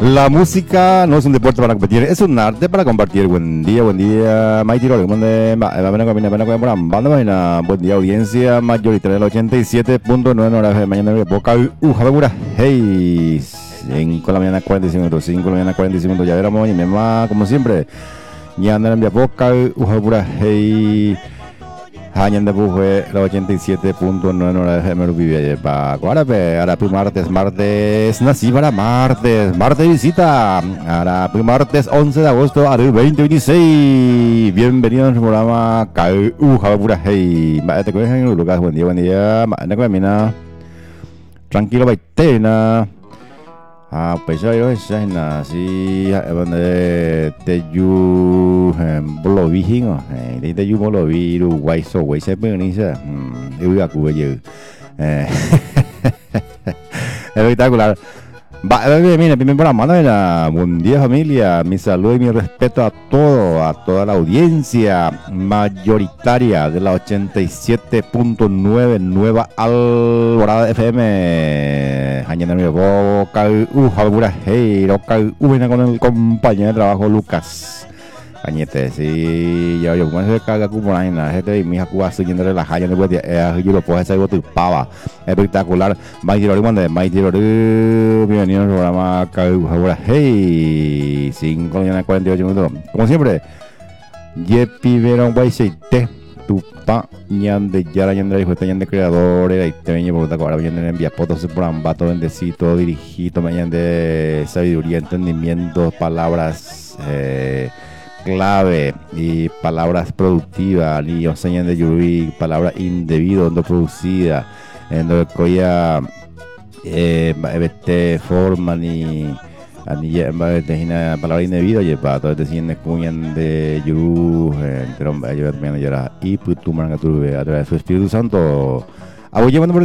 La música no es un deporte para competir, es un arte para compartir. Buen día, Maite Rolo. Buen día, audiencia mayoritaria del 87.9 horas de mañana. Boca Ujabura. Hey, 5 de la mañana, 45 minutos. 5 de la mañana, 45 minutos. Ya éramos y mi mamá, como siempre. Ya andan en Boca Ujabura. Hey. Hayan de Buje, la 87.9 horas de Merubivia. Para Arapi martes, nací para martes visita, Arapi martes 11 de agosto, al 2026. Bienvenidos al programa KU Jabapura. Hey, te cuento, Lucas, buen día, tranquilo, baitena. Pues yo así Teyu Bolovijin Teyu Bolovi Uruguay so güey se penisa a Cuba espectacular. Mira, primer programa, buen día familia, mi saludo y mi respeto a toda la audiencia mayoritaria de la 87.9 Nueva Alborada FM. Mañana mi boca, con el compañero de trabajo Lucas Cañete, sí, yo como se caga como una gente y mi hija Cuba siguiendo relajada, no puede yo lo puedo hacer tu pava, espectacular. Bienvenido al programa ahora, hey, 5 de la mañana 48 minutos, como siempre. Yepi Verón Guayseite, tu pa ñande yara ñande hijo este ñande creadores, y te venía por ahora ñande envía fotos por ambato bendecito dirigido mañana sabiduría, entendimiento, palabras clave y palabras productivas, ni enseñan de Yuri, palabras indebidas, no producidas, en lo que ya forma ni palabra indebida, y para todo este cine cuñan de Yuru, y putuman a través de su Espíritu Santo. Voy llevando por